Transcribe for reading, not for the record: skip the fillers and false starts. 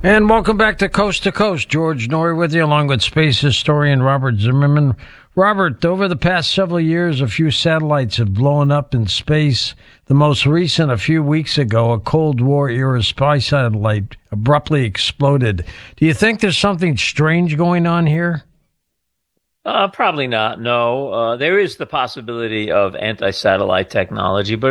And welcome back to Coast. George Noory with you, along with space historian Robert Zimmerman. Robert, over the past several years, a few satellites have blown up in space. The most recent, a few weeks ago, a Cold War-era spy satellite abruptly exploded. Do you think there's something strange going on here? Probably not. No, there is the possibility of anti-satellite technology, but